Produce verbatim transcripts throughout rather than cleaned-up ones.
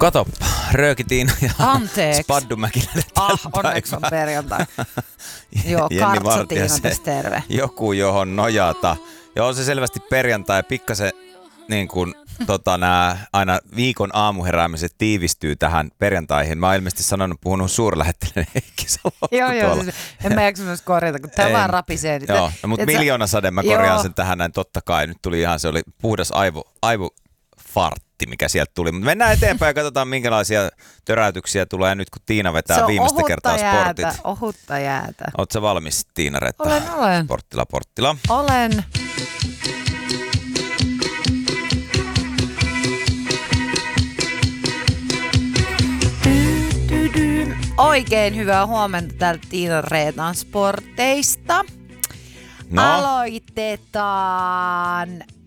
Kato, Rööki-Tiina ja Anteeksi. Spaddu Mäkiläinen Ah, onneksi on perjantai. Joo, Kartsa Tiina tässä terve. Joku, johon nojata. Ja on se selvästi perjantai, pikkasen niin kuin tota, nää, aina viikon aamuheräämiset tiivistyy tähän perjantaihin. Mä oon ilmeisesti sanonut, puhunut suurlähettilän Heikki Salolta. Joo, joo, siis en mä jaksa myös korjata, kun tää vaan rapisee. Niin joo, no, mutta miljoonasade mä korjaan joo. sen tähän näin, totta kai. Nyt tuli ihan, se oli puhdas aivo, aivofartti, mikä sieltä tuli. Mutta mennään eteenpäin ja katsotaan, minkälaisia töräytyksiä tulee nyt, kun Tiina vetää viimeistä kertaa sportit. Se on ohutta jäätä. Ootko sä valmis, Tiina Retta? Olen, olen. Porttila, Porttila. Olen. Oikein hyvää huomenta täältä Tiina Reetan sporteista. No. Aloitetaan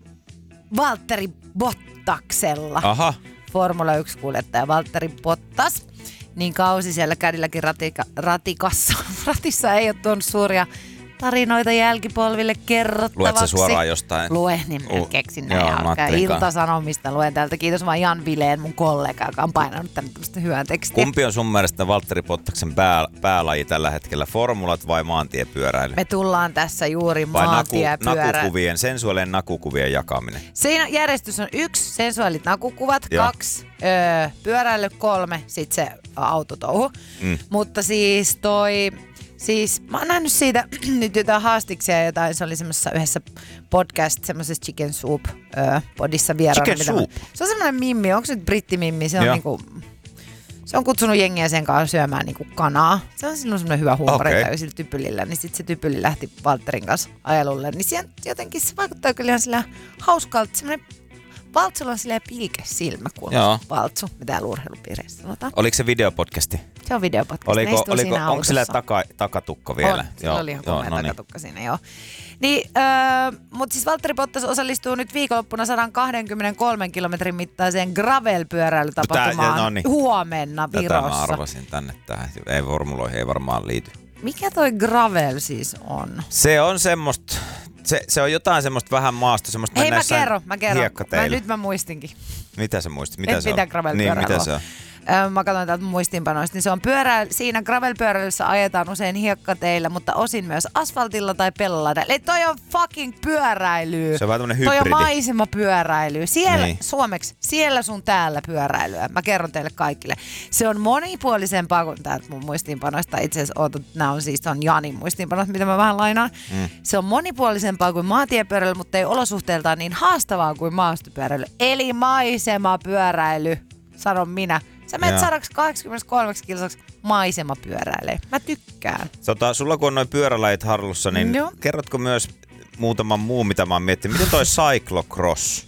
Valtteri Bottaksella. Aha. Formula yksi-kuljettaja Valtteri Bottas. Niin kausi siellä Cadillacin ratika, ratikassa. Ratissa ei ole tuonut suuria tarinoita jälkipolville kerrottavaksi. Luet sä suoraan jostain? Lue, niin minä uh, keksin näin. Ilta-Sanomista luen täältä. Kiitos vaan Jan Vileen, mun kollega, joka on painanut tänne tämmöistä hyvää tekstiä. Kumpi on sun mielestä Valtteri Bottaksen pää, päälaji tällä hetkellä? Formulat vai maantiepyöräily? Me tullaan tässä juuri vai maantiepyörä. Naku, nakukuvien, sensuaalien nakukuvien jakaminen? Siinä järjestys on yksi, sensuaalit nakukuvat, Joo. kaksi, öö, pyöräily, kolme, sit se autotouhu. Mm. Mutta siis toi... Siis mä oon nähnyt siitä nyt jotain haastiksia ja jotain, se oli semmoisessa yhdessä podcast, semmoisessa Chicken Soup öö, podissa vieraana. Chicken Soup? Mä, se on semmoinen mimmi, onko se nyt brittimimmi? Se on, niinku, se on kutsunut jengiä sen kanssa syömään niinku kanaa. Se on silloin semmoinen hyvä huumori okay. sillä typylillä, niin sitten se typyli lähti Valtterin kanssa ajelulle. Niin siihen jotenkin se vaikuttaa kyllä ihan sillä hauskalta, semmoinen Valtsulla on silleen pilkes silmä, kun on Valtsu, mitä täällä urheilupiireissä sanotaan. Oliko se videopodcasti? Se on videopodcast. Oliko, oliko, onko sillä taka, takatukka vielä? On, sillä oli ihan komea no takatukka niin. siinä, joo. Niin, öö, mutta siis Valtteri Bottas osallistuu nyt viikonloppuna sata kaksikymmentäkolme kilometrin mittaiseen gravel-pyöräilytapahtumaan no niin. huomenna Virossa. Tätä mä arvasin tänne tähän. Ei formuloihin ei varmaan liity. Mikä toi gravel siis on? Se on semmoista... Se, se on jotain semmoista vähän maasta, semmoista Hei mä kerron, mä kerron. Mä, nyt mä muistinkin. Mitä sä muistit? Mitä Et se mitä on? gravel-pyöräilyä Niin, mitä se on? Öö, mä katson täältä muistiinpanoista, niin se on pyörä, siinä gravel-pyöräilyssä ajetaan usein hiekkateillä, mutta osin myös asfaltilla tai pellolla. Eli toi on fucking pyöräilyä. Se on vähän tämmönen hybridi. Toi on maisemapyöräilyä. Siellä, niin. suomeksi, siellä sun täällä pyöräilyä. Mä kerron teille kaikille. Se on monipuolisempaa kuin täältä mun muistiinpanoista. Itse asiassa ootat, nää on siis on Janin muistiinpanot, mitä mä vähän lainaan. Mm. Se on monipuolisempaa kuin maantiepyöräily, mutta ei olosuhteeltaan niin haastavaa kuin maastopyöräily. Eli maisemapyöräily, sanon minä. Sä menet sata kahdeksankymmentäkolme kilsaksi maisemapyöräilee. Mä tykkään. Tota, sulla kun on noin pyörälajit harlussa, niin no. kerrotko myös muutaman muun, mitä mä oon miettinyt? Miten toi cyclocross?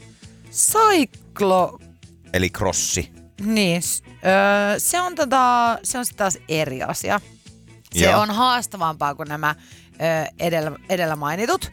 Cyclo... Eli crossi. Niin. Öö, se on tota, se on sit taas eri asia. Se Joo. on haastavampaa kuin nämä öö, edellä, edellä mainitut.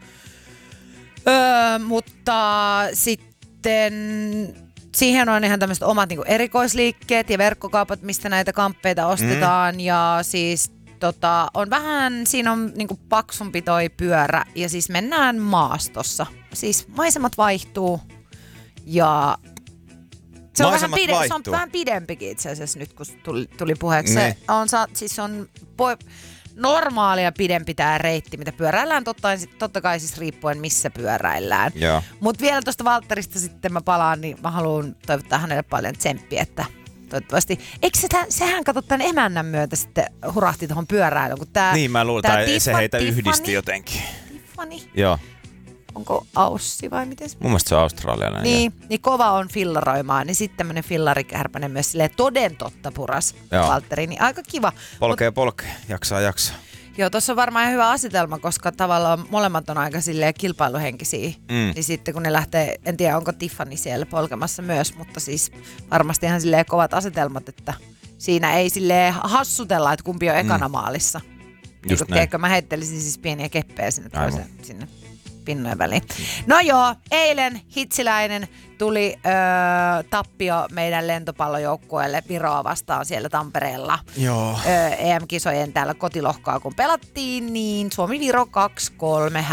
Öö, mutta sitten... Siihen on ihan tämmöiset omat niinku erikoisliikkeet ja verkkokaupat, mistä näitä kamppeita ostetaan. Mm. Ja siis tota, on vähän, siinä on niinku paksumpi toi pyörä ja siis mennään maastossa. Siis maisemat vaihtuu ja se on, vähän, pide- se on vähän pidempikin itse asiassa nyt, kun tuli, tuli puheeksi. Se on, siis on po- normaalia pidempi tää reitti, mitä pyöräillään, totta, totta kai siis riippuen missä pyöräillään. Mutta vielä tuosta Valtterista sitten mä palaan, niin mä haluan toivottaa hänelle paljon tsemppiä, että toivottavasti. Eikö se tämän, sehän kato tämän emännän myötä sitten hurahti tuohon pyöräilyyn, kun tää... Niin mä luulen, tai se heitä Tiffany, yhdisti jotenkin. Tiffany? Joo. Onko Aussi vai miten se? Mun mielestä se on australialainen. Niin, niin kova on fillaroimaan, niin sitten tämmönen fillarikärpänen myös silleen toden totta puras Valtteri, niin aika kiva. Polkee Mut, polkee, jaksaa jaksaa. Joo, tuossa on varmaan hyvä asetelma, koska tavallaan molemmat on aika silleen kilpailuhenkisiä. Mm. Niin sitten kun ne lähtee, en tiedä onko Tiffany siellä polkemassa myös, mutta siis varmasti ihan silleen kovat asetelmat, että siinä ei silleen hassutella, että kumpi on ekana mm. maalissa. Just niin, tiedätkö, mä heittelisin siis pieniä keppejä sinne toiseen, sinne pinnojen väliin. No joo, eilen Hitsiläinen tuli öö, tappio meidän lentopallojoukkueelle Viroa vastaan siellä Tampereella. Joo. Öö, E M-kisojen täällä kotilohkoa kun pelattiin, niin Suomi-Viro kaksi kolme hävitti.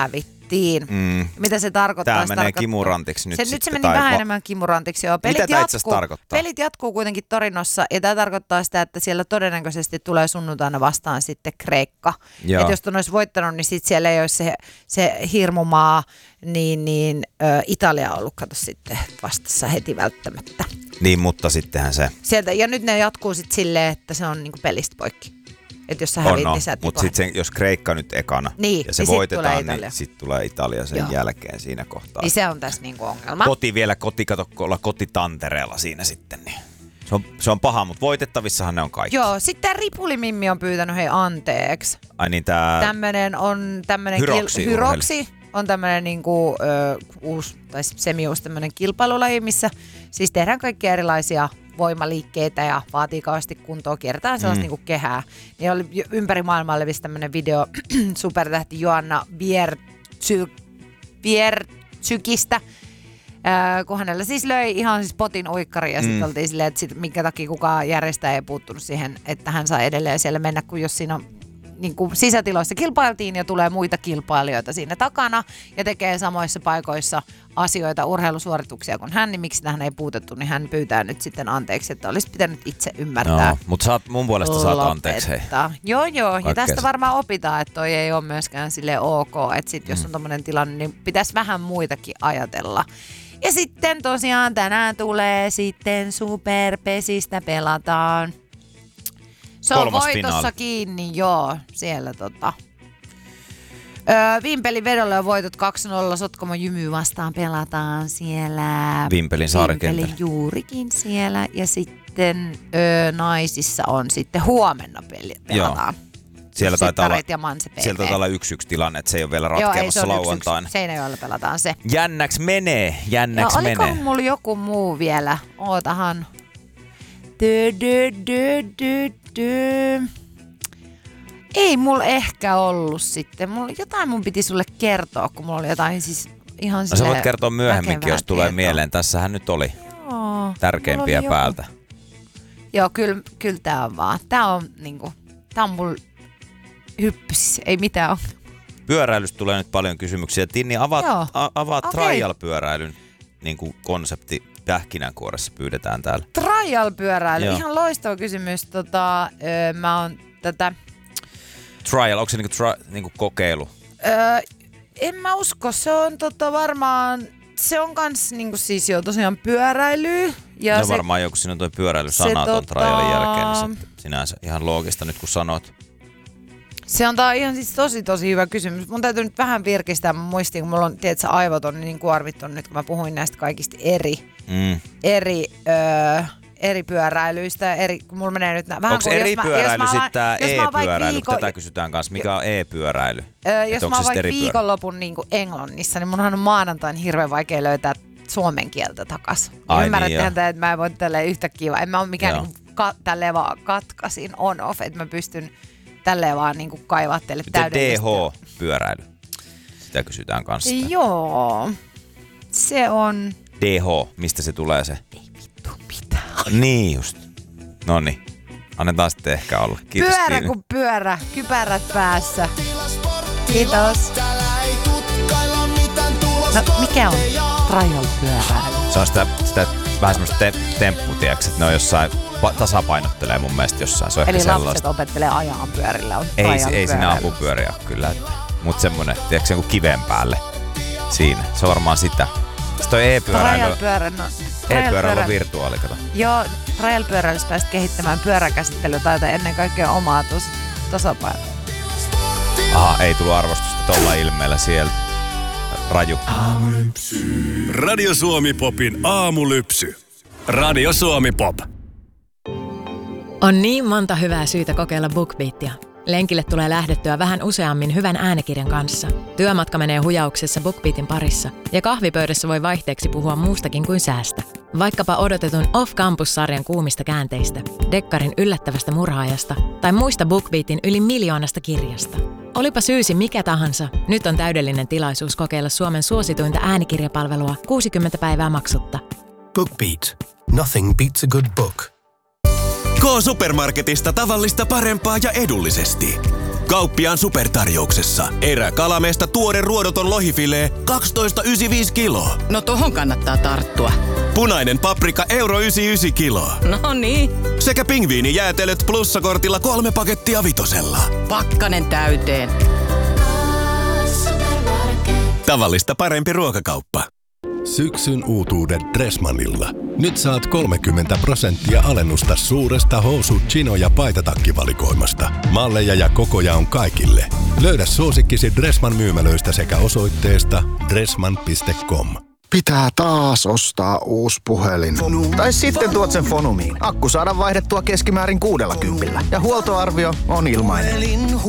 Pelittiin. Mm. Mitä se tarkoittaa? Tämä se menee tarkoittaa. kimurantiksi nyt se, sitten. Nyt se meni tai vähän va- enemmän kimurantiksi, joo. Pelit Mitä tämä itse jatkuu, tarkoittaa? Pelit jatkuu kuitenkin Torinossa ja tämä tarkoittaa sitä, että siellä todennäköisesti tulee sunnuntaina vastaan sitten Kreikka. Että jos ton olisi voittanut, niin sitten siellä ei olisi se, se hirmumaa, niin, niin ö, Italia on ollut, kato sitten vastassa heti välttämättä. Niin, mutta sittenhän se. Sieltä, ja nyt ne jatkuu sitten silleen, että se on niinku pelistä poikki. Että jos sä hävit, no, niin sä mutta sitten jos Kreikka nyt ekana niin, ja se niin voitetaan, sit niin sitten tulee Italia sen Joo. jälkeen siinä kohtaa. Niin se on tässä niinku ongelma. Koti vielä, koti, kato, olla kotitantereella siinä sitten. Niin. Se, on, se on paha, mutta voitettavissahan ne on kaikki. Joo, sitten Ripulimimmi on pyytänyt hei anteeksi. Ai niin tää... Tämmönen on tämmönen... Hyroksi. Kil- hyroksi on tämmönen niinku ö, uusi tai semi-uusi tämmönen kilpailulaji, missä siis tehdään kaikkia erilaisia voimaliikkeitä ja vaatii kauheasti kuntoa, kierretään sellaista mm. niinku kehää. Niin oli ympäri maailmaa levisi tämmönen video supertähti Joanna Biertsykistä, äh, kun hänellä siis löi ihan siis potin uikkari ja mm. sitten oltiin silleen, että sit, minkä takia kukaan järjestäjä ei puuttunut siihen, että hän saa edelleen siellä mennä, kun jos siinä on niin kuin sisätiloissa kilpailtiin ja tulee muita kilpailijoita siinä takana ja tekee samoissa paikoissa asioita, urheilusuorituksia kuin hän, niin miksi tähän ei puutettu, niin hän pyytää nyt sitten anteeksi, että olisi pitänyt itse ymmärtää. No, mutta saat, mun puolesta saat anteeksi, hei. Joo, joo, ja tästä varmaan opitaan, että toi ei ole myöskään silleen ok, että sit, jos on tommoinen tilanne, niin pitäisi vähän muitakin ajatella. Ja sitten tosiaan tänään tulee sitten Superpesistä pelataan. Se on Kolmas voitossa finaali. kiinni, joo, siellä tota. Öö, Vimpelin vedolle on voitot kaksi nolla, Sotkamo Jymy vastaan pelataan siellä. Vimpelin saarikentällä. Vimpelin juurikin siellä ja sitten öö, naisissa on sitten huomenna peli, pelataan. Joo. Siellä taitaa olla, ja Manse P V. siellä taitaa olla yksi yksi tilanne, että se ei ole vielä ratkeamassa lauantaina. Seinäjoella pelataan se. Jännäks menee, jännäks ja menee. Oliko mulla joku muu vielä? Ootahan. Dö, dö, dö, dö, dö. Ei mulla ehkä ollut sitten. Mulla, jotain mun piti sulle kertoa, kun mulla oli jotain siis ihan no, sä voit kertoa myöhemminkin, jos tulee tietoa mieleen. Tässähän nyt oli Joo, tärkeimpiä oli päältä. Joo, kyllä, kyllä tää on vaan. Tää on niinku, tää on mulla hyppysis, ei mitään. Pyöräilystä tulee nyt paljon kysymyksiä. Tinni, avaat, a, avaat okay. trial-pyöräilyn niin kuin konsepti pähkinänkuoressa pyydetään täällä. Trial-pyöräily, Joo. ihan loistava kysymys. Tota, öö, mä oon tätä... Trial, onko se niinku, tri, niinku kokeilu? Öö, en mä usko, se on tota varmaan... Se on kans niinku siis jo tosiaan pyöräilyä. Ja no se, varmaan joku siinä on toi pyöräilysana ton tota... trialin jälkeen, niin sinänsä ihan loogista nyt kun sanot. Se on tää ihan siis tosi tosi hyvä kysymys. Mun täytyy nyt vähän virkistää mun muistiin, kun mulla on, tiedätkö, aivot on niin kuormittunut nyt, kun mä puhuin näistä kaikista eri, mm. eri, öö, eri pyöräilyistä. Eri, kun mulla menee nyt vähän... Onko eri mä, pyöräily sitten tää e-pyöräily? Viiko... Tätä kysytään kanssa. Mikä on e-pyöräily? Öö, jos mä oon vaikka viikonlopun niin Englannissa, niin munhan on maanantain hirveän vaikea löytää suomen kieltä takas. Ymmärrättehän niin, että mä en voi tälleen yhtäkkiä, en mä ole mikään niin ka, tälleen vaan katkaisin on-off, että mä pystyn tälleen vaan niinku kaivaa teille täydellistä. D H-pyöräily. Sitä kysytään kanssa. Joo. Se on... D H, mistä se tulee se? Ei vittu mitään. Niin just. Noniin. Annetaan sitten ehkä olla. Kiitos. Pyörä kiinni. kuin pyörä. Kypärät päässä. Kiitos. No mikä on trial-pyöräily? Se on sitä, sitä vähän semmoista te- temppua, tiiäks, että ne on jossain, pa- tasapainottelee mun mielestä jossain. Se on eli ehkä lapset sellaista. opettelee ajaa pyörillä. On ei, ei siinä apupyöriä ole kyllä. Mutta semmonen, tiiäks, joku kiven päälle siinä. Se on varmaan sitä. Sitten toi e-pyöräily, no, e-pyöräily on virtuaali, kato. Joo, trial-pyöräilyssä pääsit kehittämään pyöräkäsittelytaita ennen kaikkea omaa tos, tasapainoa. Aha, ei tullut arvostusta tolla ilmeellä siellä. Raju. Radio Suomi Popin aamulypsy. Radio Suomi Pop. On niin monta hyvää syytä kokeilla BookBeatia. Lenkille tulee lähdettyä vähän useammin hyvän äänikirjan kanssa. Työmatka menee hujauksessa BookBeatin parissa. Ja kahvipöydässä voi vaihteeksi puhua muustakin kuin säästä. Vaikkapa odotetun Off Campus-sarjan kuumista käänteistä, Dekkarin yllättävästä murhaajasta tai muista BookBeatin yli miljoonasta kirjasta. Olipa syysi mikä tahansa, nyt on täydellinen tilaisuus kokeilla Suomen suosituinta äänikirjapalvelua kuusikymmentä päivää maksutta. BookBeat. Nothing beats a good book. K-Supermarketista tavallista parempaa ja edullisesti. Kauppiaan supertarjouksessa. Eräkalameesta tuore ruodoton lohifilee kaksitoista pilkku yhdeksänkymmentäviisi kiloa. No tohon kannattaa tarttua. Punainen paprika euro yhdeksänkymmentäyhdeksän kiloa. No niin. Sekä pingviinijäätelöt plussakortilla kolme pakettia vitosella. Pakkanen täyteen. Tavallista parempi ruokakauppa. Syksyn uutuudet Dressmannilla. Nyt saat kolmekymmentä prosenttia alennusta suuresta housu-, chino- ja paitatakkivalikoimasta. Malleja ja kokoja on kaikille. Löydä suosikkisi Dressmann myymälöistä sekä osoitteesta dressmann piste com. Pitää taas ostaa uusi puhelin. Tai sitten tuot sen Fonumiin. Akku saadaan vaihdettua keskimäärin kuudella kympillä. Ja huoltoarvio on ilmainen.